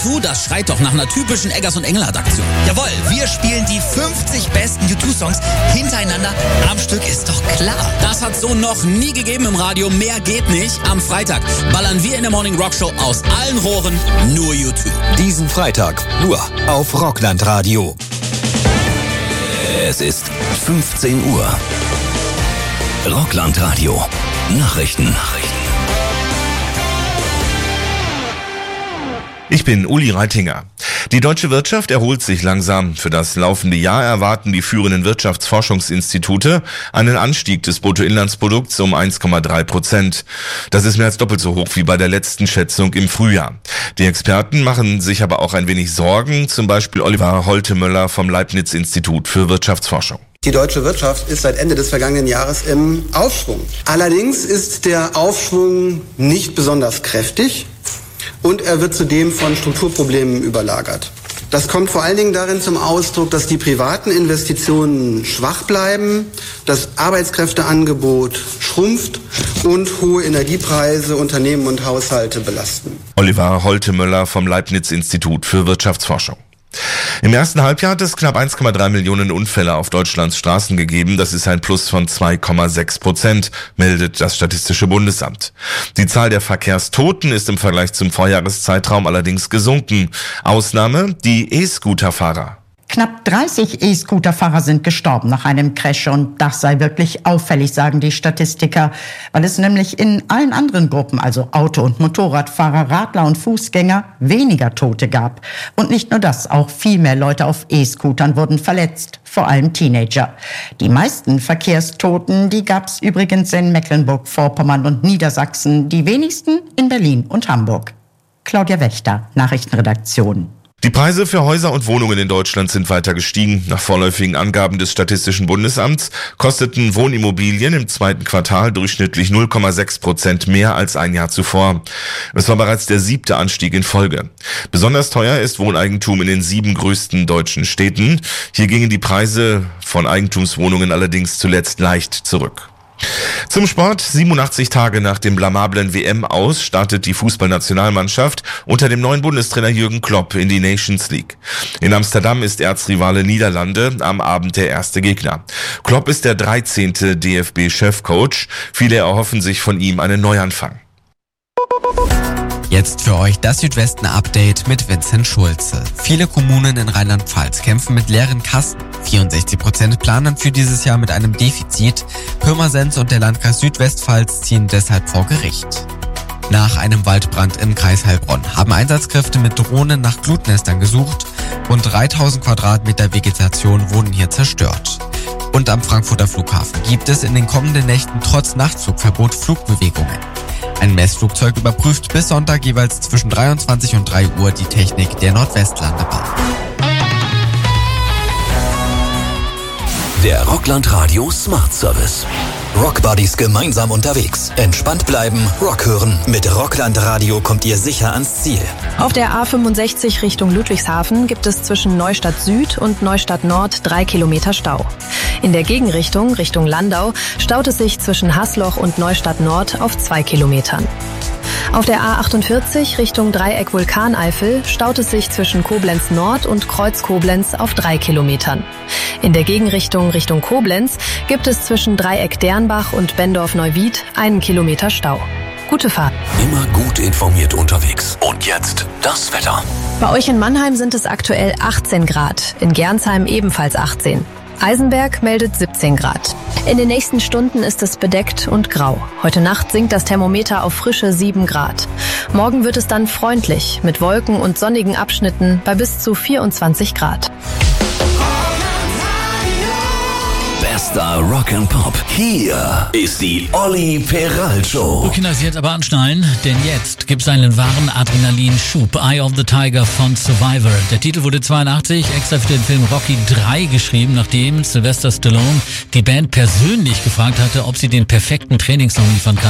Das schreit doch nach einer typischen Eggers und Engelhardt-Aktion. Jawohl, wir spielen die 50 besten U2-Songs hintereinander am Stück, ist doch klar. Das hat's so noch nie gegeben im Radio, mehr geht nicht. Am Freitag ballern wir in der Morning Rock Show aus allen Rohren nur U2. Diesen Freitag nur auf Rockland Radio. Es ist 15 Uhr. Rockland Radio. Nachrichten. Ich bin Uli Reitinger. Die deutsche Wirtschaft erholt sich langsam. Für das laufende Jahr erwarten die führenden Wirtschaftsforschungsinstitute einen Anstieg des Bruttoinlandsprodukts um 1,3%. Das ist mehr als doppelt so hoch wie bei der letzten Schätzung im Frühjahr. Die Experten machen sich aber auch ein wenig Sorgen, zum Beispiel Oliver Holtemöller vom Leibniz-Institut für Wirtschaftsforschung. Die deutsche Wirtschaft ist seit Ende des vergangenen Jahres im Aufschwung. Allerdings ist der Aufschwung nicht besonders kräftig. Und er wird zudem von Strukturproblemen überlagert. Das kommt vor allen Dingen darin zum Ausdruck, dass die privaten Investitionen schwach bleiben, das Arbeitskräfteangebot schrumpft und hohe Energiepreise Unternehmen und Haushalte belasten. Oliver Holtemöller vom Leibniz-Institut für Wirtschaftsforschung. Im ersten Halbjahr hat es knapp 1,3 Millionen Unfälle auf Deutschlands Straßen gegeben. Das ist ein Plus von 2,6%, meldet das Statistische Bundesamt. Die Zahl der Verkehrstoten ist im Vergleich zum Vorjahreszeitraum allerdings gesunken. Ausnahme die E-Scooter-Fahrer. Knapp 30 E-Scooter-Fahrer sind gestorben nach einem Crash und das sei wirklich auffällig, sagen die Statistiker, weil es nämlich in allen anderen Gruppen, also Auto- und Motorradfahrer, Radler und Fußgänger, weniger Tote gab. Und nicht nur das, auch viel mehr Leute auf E-Scootern wurden verletzt, vor allem Teenager. Die meisten Verkehrstoten, die gab es übrigens in Mecklenburg-Vorpommern und Niedersachsen, die wenigsten in Berlin und Hamburg. Claudia Wächter, Nachrichtenredaktion. Die Preise für Häuser und Wohnungen in Deutschland sind weiter gestiegen. Nach vorläufigen Angaben des Statistischen Bundesamts kosteten Wohnimmobilien im zweiten Quartal durchschnittlich 0,6% mehr als ein Jahr zuvor. Es war bereits der 7. Anstieg in Folge. Besonders teuer ist Wohneigentum in den 7 größten deutschen Städten. Hier gingen die Preise von Eigentumswohnungen allerdings zuletzt leicht zurück. Zum Sport. 87 Tage nach dem blamablen WM-Aus startet die Fußballnationalmannschaft unter dem neuen Bundestrainer Jürgen Klopp in die Nations League. In Amsterdam ist Erzrivale Niederlande am Abend der erste Gegner. Klopp ist der 13. DFB-Chefcoach. Viele erhoffen sich von ihm einen Neuanfang. Jetzt für euch das Südwesten-Update mit Vincent Schulze. Viele Kommunen in Rheinland-Pfalz kämpfen mit leeren Kassen. 64% planen für dieses Jahr mit einem Defizit. Pirmasens und der Landkreis Südwestpfalz ziehen deshalb vor Gericht. Nach einem Waldbrand im Kreis Heilbronn haben Einsatzkräfte mit Drohnen nach Glutnestern gesucht. Rund 3000 Quadratmeter Vegetation wurden hier zerstört. Und am Frankfurter Flughafen gibt es in den kommenden Nächten trotz Nachtflugverbot Flugbewegungen. Ein Messflugzeug überprüft bis Sonntag jeweils zwischen 23 und 3 Uhr die Technik der Nordwestlandebahn. Der Rockland Radio Smart Service. Rockbuddies gemeinsam unterwegs. Entspannt bleiben, Rock hören. Mit Rockland Radio kommt ihr sicher ans Ziel. Auf der A65 Richtung Ludwigshafen gibt es zwischen Neustadt Süd und Neustadt Nord 3 Kilometer Stau. In der Gegenrichtung, Richtung Landau, staut es sich zwischen Haßloch und Neustadt Nord auf 2 Kilometern. Auf der A48 Richtung Dreieck Vulkaneifel staut es sich zwischen Koblenz Nord und Kreuz Koblenz auf 3 Kilometern. In der Gegenrichtung Richtung Koblenz gibt es zwischen Dreieck Dernbach und Bendorf Neuwied 1 Kilometer Stau. Gute Fahrt. Immer gut informiert unterwegs. Und jetzt das Wetter. Bei euch in Mannheim sind es aktuell 18 Grad, in Gernsheim ebenfalls 18. Eisenberg meldet 17 Grad. In den nächsten Stunden ist es bedeckt und grau. Heute Nacht sinkt das Thermometer auf frische 7 Grad. Morgen wird es dann freundlich, mit Wolken und sonnigen Abschnitten bei bis zu 24 Grad. Bester Rock'n'Pop. Hier ist die Olli Peral Show. Okay, das jetzt aber anschnallen, denn jetzt gibt's einen wahren Adrenalinschub. Eye of the Tiger von Survivor. Der Titel wurde 82 extra für den Film Rocky 3 geschrieben, nachdem Sylvester Stallone die Band persönlich gefragt hatte, ob sie den perfekten Trainingssong liefern kann.